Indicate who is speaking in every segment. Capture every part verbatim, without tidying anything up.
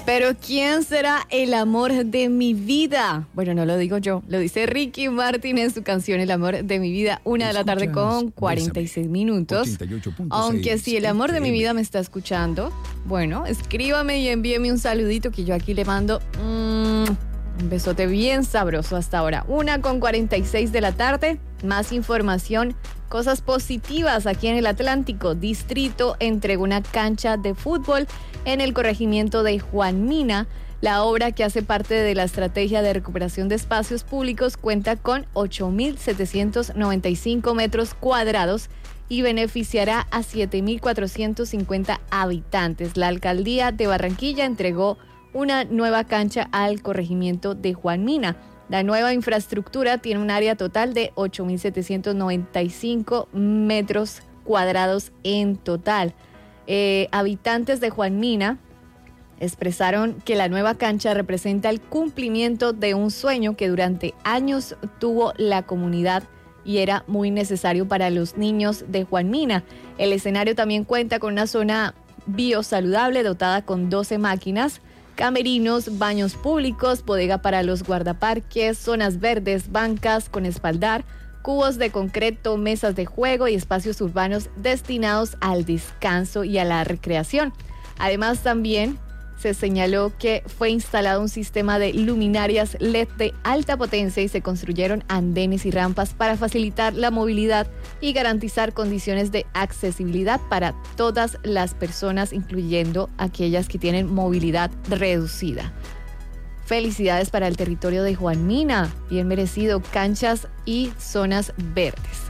Speaker 1: Pero ¿quién será el amor de mi vida? Bueno, no lo digo yo, lo dice Ricky Martin en su canción El amor de mi vida, una de la tarde con cuarenta y seis minutos. Aunque si el amor de mi vida me está escuchando, bueno, escríbame y envíeme un saludito que yo aquí le mando mmm, un besote bien sabroso hasta ahora. Una con cuarenta y seis de la tarde, más información. Cosas positivas aquí en el Atlántico. Distrito entregó una cancha de fútbol en el corregimiento de Juan Mina. La obra, que hace parte de la estrategia de recuperación de espacios públicos, cuenta con ocho mil setecientos noventa y cinco metros cuadrados y beneficiará a siete mil cuatrocientos cincuenta habitantes. La alcaldía de Barranquilla entregó una nueva cancha al corregimiento de Juan Mina. La nueva infraestructura tiene un área total de ocho mil setecientos noventa y cinco metros cuadrados en total. Eh, habitantes de Juan Mina expresaron que la nueva cancha representa el cumplimiento de un sueño que durante años tuvo la comunidad y era muy necesario para los niños de Juan Mina. El escenario también cuenta con una zona biosaludable dotada con doce máquinas, camerinos, baños públicos, bodega para los guardaparques, zonas verdes, bancas con espaldar, cubos de concreto, mesas de juego y espacios urbanos destinados al descanso y a la recreación. Además, también se señaló que fue instalado un sistema de luminarias L E D de alta potencia y se construyeron andenes y rampas para facilitar la movilidad y garantizar condiciones de accesibilidad para todas las personas, incluyendo aquellas que tienen movilidad reducida. Felicidades para el territorio de Juan Mina, bien merecido, canchas y zonas verdes.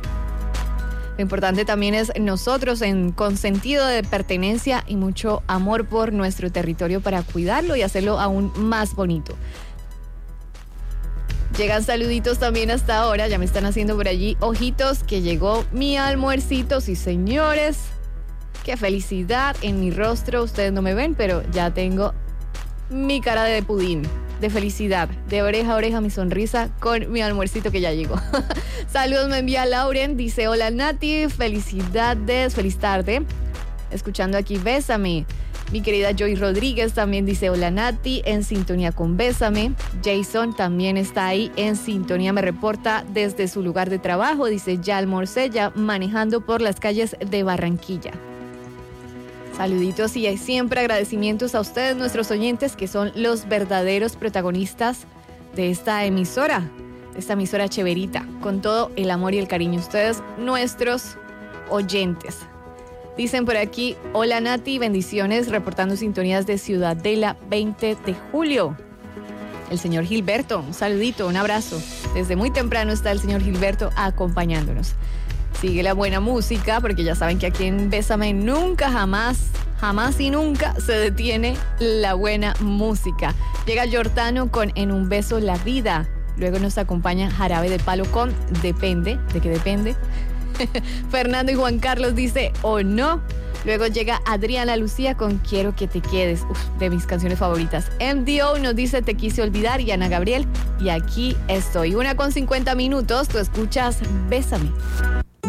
Speaker 1: Lo importante también es nosotros en, con sentido de pertenencia y mucho amor por nuestro territorio para cuidarlo y hacerlo aún más bonito. Llegan saluditos también hasta ahora, ya me están haciendo por allí ojitos que llegó mi almuercito, sí señores. Qué felicidad en mi rostro, ustedes no me ven, pero ya tengo mi cara de pudín. De felicidad, de oreja a oreja mi sonrisa con mi almuercito que ya llegó. Saludos me envía Lauren, dice hola Nati, felicidades, feliz tarde. Escuchando aquí Bésame. Mi querida Joy Rodríguez también dice hola Nati, en sintonía con Bésame. Jason también está ahí en sintonía, me reporta desde su lugar de trabajo, dice ya almorcé, ya manejando por las calles de Barranquilla. Saluditos y siempre agradecimientos a ustedes, nuestros oyentes, que son los verdaderos protagonistas de esta emisora, de esta emisora Cheverita, con todo el amor y el cariño. Ustedes, nuestros oyentes. Dicen por aquí, hola Nati, bendiciones, reportando sintonías de Ciudadela veinte de julio. El señor Gilberto, un saludito, un abrazo. Desde muy temprano está el señor Gilberto acompañándonos. Sigue la buena música, porque ya saben que aquí en Bésame nunca, jamás, jamás y nunca se detiene la buena música. Llega Giordano con En un beso la vida. Luego nos acompaña Jarabe de Palo con Depende, ¿de qué depende? Fernando y Juan Carlos dice O no. Luego llega Adriana Lucía con Quiero que te quedes, uf, de mis canciones favoritas. M D O nos dice Te quise olvidar y Ana Gabriel. Y aquí estoy. Una con cincuenta minutos, tú escuchas Bésame.